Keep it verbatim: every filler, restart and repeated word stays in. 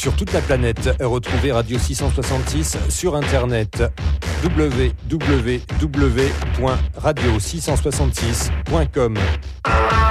sur toute la planète. Retrouvez Radio six cent soixante-six sur Internet w w w point radio six cent soixante-six point com.